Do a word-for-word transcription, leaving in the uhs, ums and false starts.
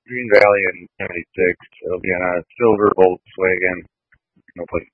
Green Valley in seventy-six. It'll be on a silver Volkswagen. No place.